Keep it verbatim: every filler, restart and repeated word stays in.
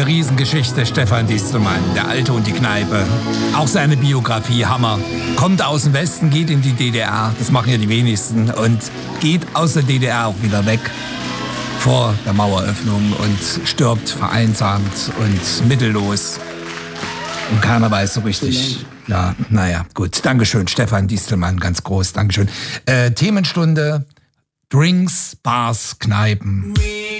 eine Riesengeschichte, Stefan Distelmann, der Alte und die Kneipe. Auch seine Biografie, Hammer. Kommt aus dem Westen, geht in die D D R, das machen ja die wenigsten, und geht aus der D D R auch wieder weg vor der Maueröffnung und stirbt vereinsamt und mittellos. Und keiner weiß so richtig. Ja, naja, gut. Dankeschön, Stefan Distelmann, ganz groß, Dankeschön. Äh, Themenstunde, Drinks, Bars, Kneipen.